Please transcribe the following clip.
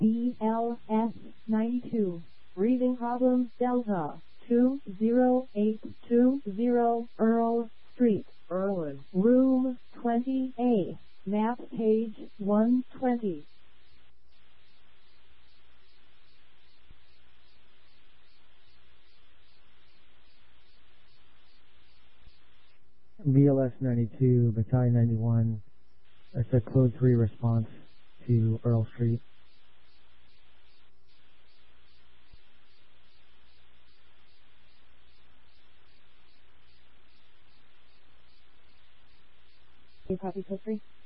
BLS 92. Breathing problems Delta 20820 Earl Street, Berlin. Room 20A. Map page 120. BLS 92, Battalion 91. That's a Code 3 response to Earl Street. You copy Code 3?